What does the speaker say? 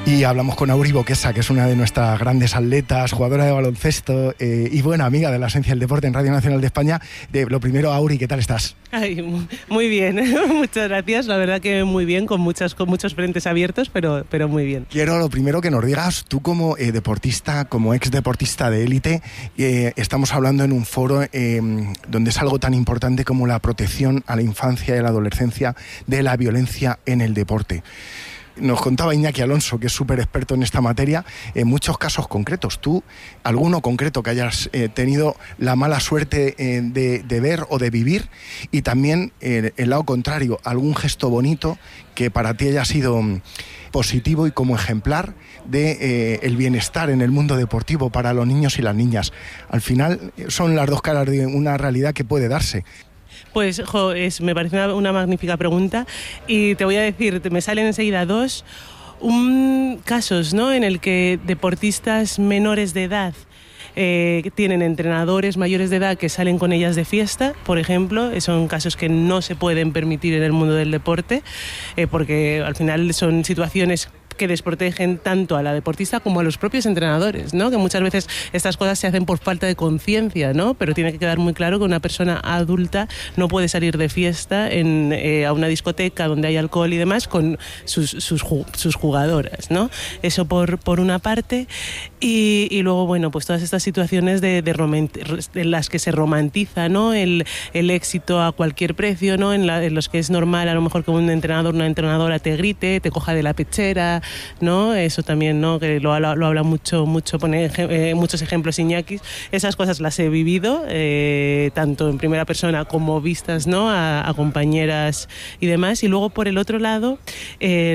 Y hablamos con Auri Boquesa, que es una de nuestras grandes atletas, jugadora de baloncesto y buena amiga de la Esencia del Deporte en Radio Nacional de España. Lo primero, Auri, ¿qué tal estás? Ay, muy bien, muchas gracias. La verdad que muy bien, con muchos frentes abiertos, pero muy bien. Quiero lo primero que nos digas, tú como deportista, como ex deportista de élite, estamos hablando en un foro donde es algo tan importante como la protección a la infancia y a la adolescencia de la violencia en el deporte. Nos contaba Iñaki Alonso, que es súper experto en esta materia, en muchos casos concretos. ¿Tú, alguno concreto que hayas tenido la mala suerte de ver o de vivir? Y también, el lado contrario, algún gesto bonito que para ti haya sido positivo y como ejemplar de el bienestar en el mundo deportivo para los niños y las niñas. Al final son las dos caras de una realidad que puede darse. Pues me parece una magnífica pregunta y te voy a decir, me salen enseguida dos casos, ¿no?, en el que deportistas menores de edad tienen entrenadores mayores de edad que salen con ellas de fiesta, por ejemplo. Son casos que no se pueden permitir en el mundo del deporte, porque al final son situaciones que desprotegen tanto a la deportista como a los propios entrenadores, ¿no? Que muchas veces estas cosas se hacen por falta de conciencia, ¿no? Pero tiene que quedar muy claro que una persona adulta no puede salir de fiesta a una discoteca donde hay alcohol y demás con sus jugadoras, ¿no? Eso por una parte. Y luego, bueno, pues todas estas situaciones en las que se romantiza, ¿no?, el éxito a cualquier precio, ¿no?, en los que es normal a lo mejor que un entrenador, una entrenadora te grite, te coja de la pechera, ¿no? Eso también, ¿no?, que lo habla mucho, pone muchos ejemplos Iñaki. Esas cosas las he vivido, tanto en primera persona como vistas, ¿no?, a compañeras y demás. Y luego, por el otro lado,